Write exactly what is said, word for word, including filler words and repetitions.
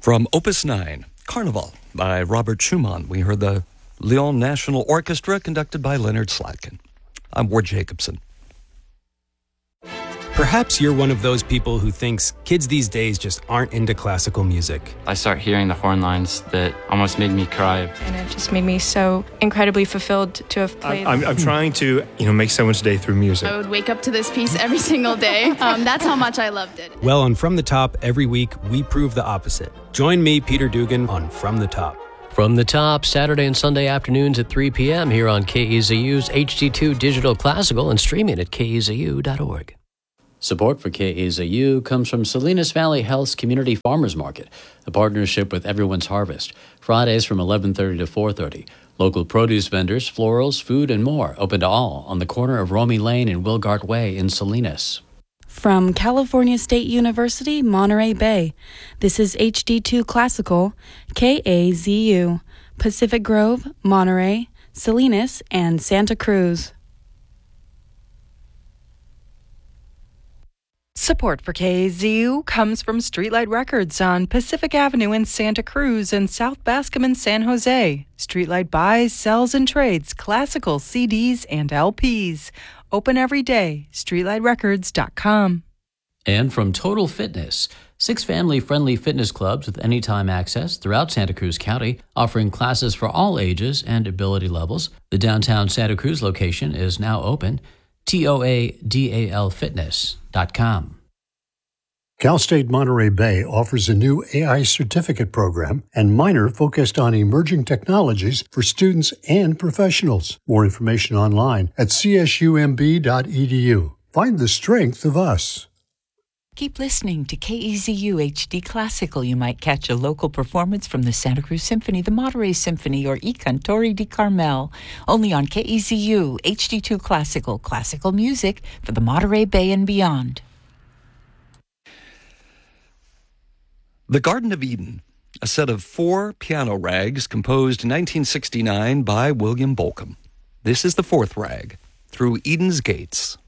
From Opus nine, Carnival by Robert Schumann. We heard the Lyon National Orchestra conducted by Leonard Slatkin. I'm Ward Jacobson. Perhaps you're one of those people who thinks kids these days just aren't into classical music. I start hearing the horn lines that almost made me cry. And it just made me so incredibly fulfilled to have played. I'm, I'm, I'm trying to, you know, make someone's day through music. I would wake up to this piece every single day. Um, that's how much I loved it. Well, on From the Top, every week, we prove the opposite. Join me, Peter Dugan, on From the Top. From the Top, Saturday and Sunday afternoons at three p.m. here on K E Z U's H D two Digital Classical and streaming at K E Z U dot org. Support for K E Z U comes from Salinas Valley Health's Community Farmers Market, a partnership with Everyone's Harvest. Fridays from eleven thirty to four thirty. Local produce vendors, florals, food, and more open to all on the corner of Romy Lane and Wilgart Way in Salinas. From California State University, Monterey Bay, this is H D two Classical, K A Z U, Pacific Grove, Monterey, Salinas, and Santa Cruz. Support for K A Z U comes from Streetlight Records on Pacific Avenue in Santa Cruz and South Bascom in San Jose. Streetlight buys, sells, and trades classical C Ds and L Ps. Open every day. streetlight records dot com. And from Total Fitness, six family-friendly fitness clubs with anytime access throughout Santa Cruz County, offering classes for all ages and ability levels. The downtown Santa Cruz location is now open. T O A D A L fitness dot com. Cal State Monterey Bay offers a new A I certificate program and minor focused on emerging technologies for students and professionals. More information online at c s u m b dot e d u. Find the strength of us. Keep listening to K E Z U H D Classical. You might catch a local performance from the Santa Cruz Symphony, the Monterey Symphony, or I Cantori di Carmel. Only on K E Z U H D two Classical, classical music for the Monterey Bay and beyond. The Garden of Eden, a set of four piano rags composed in nineteen sixty-nine by William Bolcom. This is the fourth rag, Through Eden's Gates.